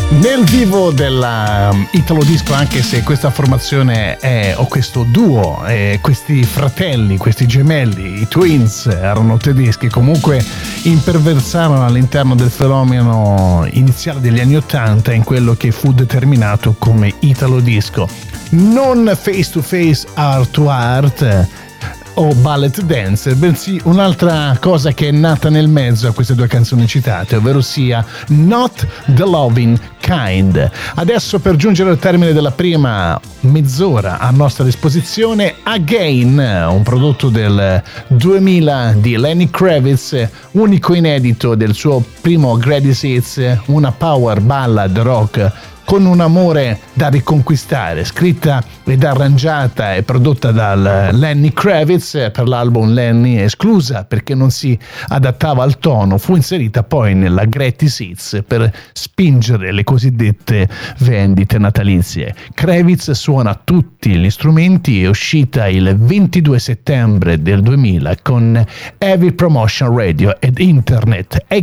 Nel vivo della Italo Disco, anche se questa formazione o questo duo, questi fratelli, questi gemelli, i Twins, erano tedeschi, comunque imperversarono all'interno del fenomeno iniziale degli anni '80 in quello che fu determinato come Italo Disco. Non face to face, art to art o ballet dance, bensì un'altra cosa che è nata nel mezzo a queste due canzoni citate, ovvero sia Not the Loving Kind. Adesso, per giungere al termine della prima mezz'ora a nostra disposizione, Again, un prodotto del 2000 di Lenny Kravitz, unico inedito del suo primo Greatest Hits, una power ballad rock con un amore da riconquistare, scritta ed arrangiata e prodotta dal Lenny Kravitz per l'album Lenny, esclusa perché non si adattava al tono, fu inserita poi nella Greatest Hits per spingere le cosiddette vendite natalizie. Kravitz suona tutti gli strumenti, è uscita il 22 settembre del 2000 con Heavy Promotion Radio ed Internet.